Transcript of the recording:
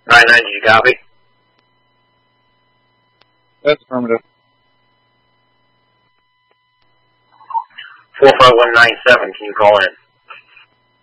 9-9, did you copy? That's affirmative. 45197, can you call in?